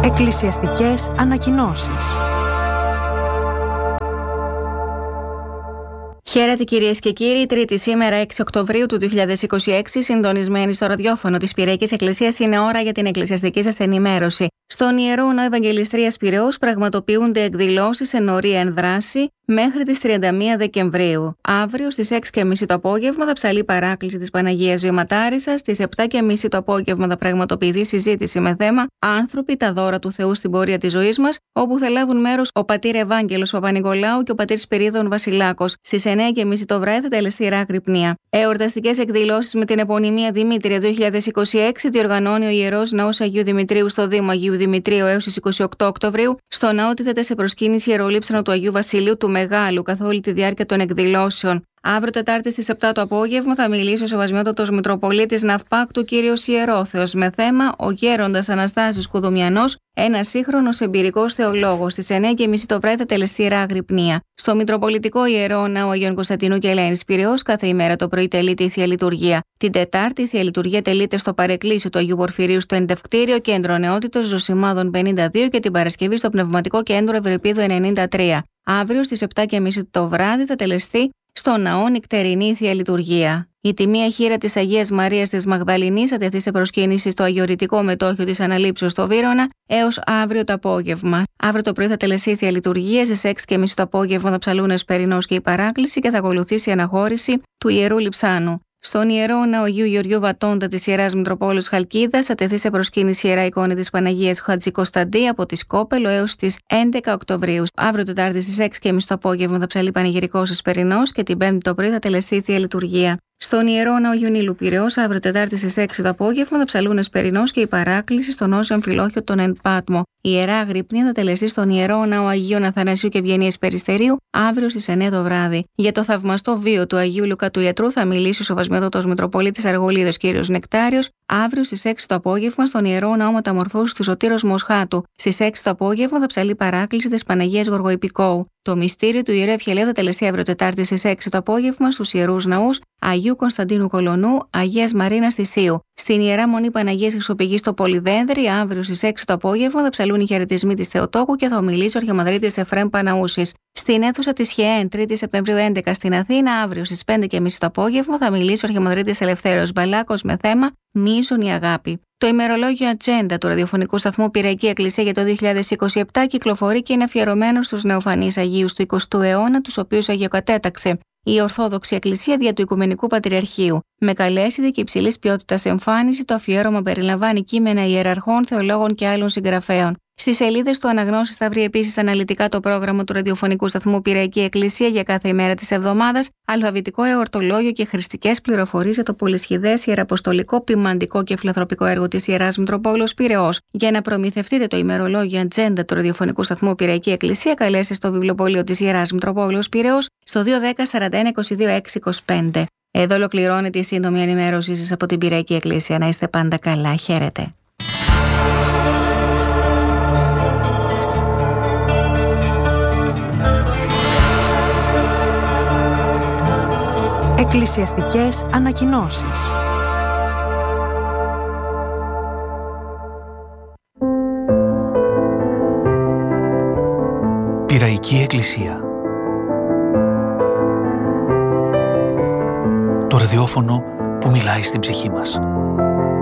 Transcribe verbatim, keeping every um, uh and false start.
Εκκλησιαστικές ανακοινώσεις. Χαίρετε κυρίες και κύριοι, Τρίτη σήμερα έξι Οκτωβρίου του δύο χιλιάδες είκοσι έξι, συντονισμένοι στο ραδιόφωνο της Πειραϊκής Εκκλησίας, είναι ώρα για την εκκλησιαστική σας ενημέρωση. Στον Ιερό Ναό Ευαγγελιστρίας Πειραιώς πραγματοποιούνται εκδηλώσεις εν ορία εν δράση μέχρι τις τριάντα μία Δεκεμβρίου. Αύριο στις έξι και μισή το απόγευμα θα ψαλεί παράκληση της Παναγίας Βιωματάρισσας. Στις επτά και μισή το απόγευμα θα πραγματοποιηθεί συζήτηση με θέμα «Άνθρωποι, τα δώρα του Θεού στην πορεία της ζωής μας», όπου θα λάβουν μέρος ο πατήρ Ευάγγελος Παπα-Νικολάου και ο πατήρ Σπυρίδων Βασιλάκος. Στις εννιά και μισή το βράδυ θα τελεστεί ιερά γρυπνία. Εορταστικές εκδηλώσεις με την επωνυμία Δημήτρια δύο χιλιάδες είκοσι έξι διοργανώνει ο Ιερός Ναός Αγίου Δημητρίου στο Δήμο Αγίου Δημητρίου έως τις είκοσι οκτώ Οκτωβρίου. Στο ναό τίθεται σε προσκύνηση ιερολείψανο του Αγίου Βασιλείου του Μεγάλου καθ' όλη τη διάρκεια των εκδηλώσεων. Αύριο Τετάρτη στις επτά το απόγευμα θα μιλήσει ο Σεβασμιότατος Μητροπολίτης Ναυπάκτου κύριος Ιερόθεος με θέμα «Ο Γέροντας Αναστάσιος Κουδουμιανός, ένας σύγχρονος εμπειρικός θεολόγος». Στις εννιά και μισή το βράδυ θα τελεστεί ιερά γρυπνία. Στο Μητροπολιτικό Ιερό Ναό Αγίων Κωνσταντινού και Ελένης Πειραιώς κάθε ημέρα το πρωί τελείται η Θεία Λειτουργία. Την Τετάρτη η Θεία Λειτουργία τελείται στο παρεκκλήσιο του Αγίου Πορφυρίου στο Εντευκτήριο Κέντρο Νεότητος Ζωσιμάδων πενήντα δύο και την Παρασκευή στο Πνευματικό Κέντρο Ευρυπίδου ενενήντα τρία. Αύριο στις επτά και μισή το βράδυ θα τελεστεί στο ναό νυχτερινή Θεία Λειτουργία. Η τιμία χείρα της Αγίας Μαρίας της Μαγδαληνής θα τεθεί σε προσκύνηση στο αγιορητικό μετόχιο της Αναλήψεως στο Βύρωνα έως αύριο το απόγευμα. Αύριο το πρωί θα τελεστεί η Θεία Λειτουργία, στις έξι και μισή το απόγευμα θα ψαλούν Εσπερινός και η παράκληση και θα ακολουθήσει η αναχώρηση του Ιερού Λειψάνου. Στον Ιερό Ναό Αγίου Γεωργίου Βατώντα της Ιεράς Μητροπόλεως Χαλκίδας θα τεθεί σε προσκύνηση η Ιερά Εικόνα της Παναγίας Χατζικοσταντή από τη Σκόπελο έως τις έντεκα Οκτωβρίου. Αύριο Τετάρτη στις έξι και μισή το απόγευμα θα ψαλεί πανηγυρικός Εσπερινός και την Πέμπτη το πρωί θα τελεστεί η Θεία Λειτουργία. Στον Ιερό Ναό Αγίου Νείλου Πειραιώς, αύριο Τετάρτη στις έξι το απόγευμα θα ψαλούν Εσπερινός και η παράκληση στον Όσιο Αμφιλόχιο των Εν Πάτμο. Η ιερά γρυπνία θα τελεστεί στον Ιερό Ναό Αγίων Αθανασίου και Ευγενίας Περιστερίου αύριο στις εννιά το βράδυ. Για το θαυμαστό βίο του Αγίου Λουκά του Ιατρού θα μιλήσει ο Σεβασμιότατος Μητροπολίτης Αργολίδος κ. Νεκτάριος αύριο στις έξι το απόγευμα στον Ιερό Ναό Μεταμορφώσεως του Σωτήρος Μοσχάτου. Στις έξι το απόγευμα θα ψαλεί παράκληση της Παναγίας Γοργοϊππικού. Το μυστήριο του Ιερού Ευχελαίου θα τελεστεί αύριο Τετάρτη στις έξι το απόγευμα στους Ιερούς Ναούς Αγίου Κωνσταντίνου Κολονού, Αγίας Μαρίνας Θησίου. Στην Ιερά Μονή Παναγίας Χρυσοπηγής στο Πολυδένδρη, αύριο στις έξι το απόγευμα θα ψαλούν οι χαιρετισμοί της Θεοτόκου και θα ομιλήσει ο Αρχιμανδρίτης Εφραίμ Παναούσης. Στην αίθουσα της ΧΕΕΝ, τρίτη Σεπτεμβρίου έντεκα στην Αθήνα, αύριο στις πέντε και μισή το απόγευμα θα μιλήσει ο Αρχιμανδρίτης Ελευθέριος Μπαλάκος με θέμα «Μίσον η αγάπη». Το ημερολόγιο Ατζέντα του ραδιοφωνικού σταθμού Πειραϊκή Εκκλησία για το δύο χιλιάδες είκοσι επτά κυκλοφορεί και είναι αφιερωμένο στους νεοφανείς Αγίους του εικοστού αιώνα, τους οποίους αγιοκατέταξε η Ορθόδοξη Εκκλησία δια του Οικουμενικού Πατριαρχείου. Με καλέσιδη και υψηλής ποιότητας εμφάνιση, το αφιέρωμα περιλαμβάνει κείμενα ιεραρχών, θεολόγων και άλλων συγγραφέων. Στις σελίδες του Αναγνώσεις θα βρει επίσης αναλυτικά το πρόγραμμα του ραδιοφωνικού σταθμού Πειραϊκή Εκκλησία για κάθε ημέρα της εβδομάδας, αλφαβητικό εορτολόγιο και χρηστικές πληροφορίες για το πολυσχηδές ιεραποστολικό, ποιμαντικό και φιλανθρωπικό έργο της Ιεράς Μητροπόλεως Πειραιώς. Για να προμηθευτείτε το ημερολόγιο Ατζέντα του ραδιοφωνικού σταθμού Πειραϊκή Εκκλησία, καλέστε στο βιβλιοπωλείο της Ιεράς Μητροπόλεως Πειραιώς στο δύο ένα μηδέν σαράντα ένα είκοσι δύο έξι είκοσι πέντε. Εδώ ολοκληρώνεται η σύντομη ενημέρωσή σας από την Πειραϊκή Εκκλησία. Να είστε πάντα καλά. Χαίρετε. Εκκλησιαστικές ανακοινώσεις. Πειραϊκή Εκκλησία. Το ραδιόφωνο που μιλάει στην ψυχή μας.